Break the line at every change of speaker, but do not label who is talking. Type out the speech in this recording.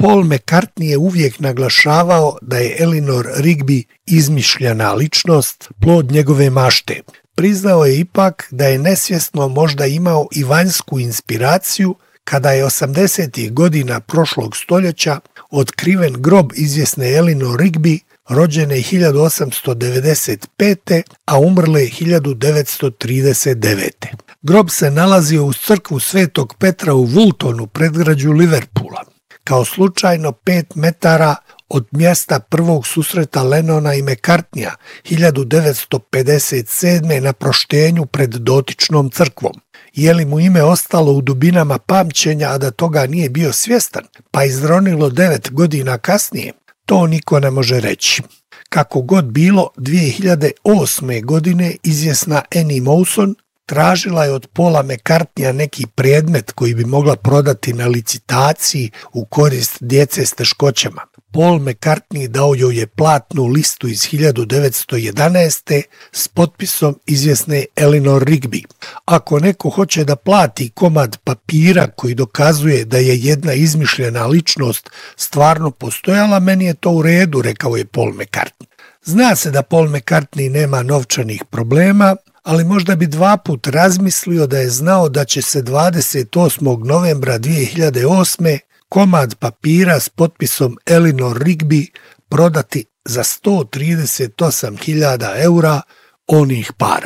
Paul McCartney je uvijek naglašavao da je Eleanor Rigby izmišljena ličnost, plod njegove mašte. Priznao je ipak da je nesvjesno možda imao i vanjsku inspiraciju kada je 80. godina prošlog stoljeća otkriven grob izvjesne Eleanor Rigby, rođene 1895. a umrle 1939. Grob se nalazio uz crkvu Svetog Petra u Wooltonu, predgrađu Liverpoola. Kao slučajno 5 metara od mjesta prvog susreta Lennona i McCartneya 1957. na proštenju pred dotičnom crkvom. Je li mu ime ostalo u dubinama pamćenja, a da toga nije bio svjestan, pa izronilo 9 godina kasnije? To niko ne može reći. Kako god bilo, 2008. godine izvjesna Annie Mawson tražila je od Paula McCartneya neki predmet koji bi mogla prodati na licitaciji u korist djece s teškoćama. Paul McCartney dao joj je platnu listu iz 1911. s potpisom izvjesne Eleanor Rigby. Ako neko hoće da plati komad papira koji dokazuje da je jedna izmišljena ličnost stvarno postojala, meni je to u redu, rekao je Paul McCartney. Zna se da Paul McCartney nema novčanih problema, ali možda bi 2 puta razmislio da je znao da će se 28. novembra 2008. komad papira s potpisom Eleanor Rigby prodati za 138.000 € onih para.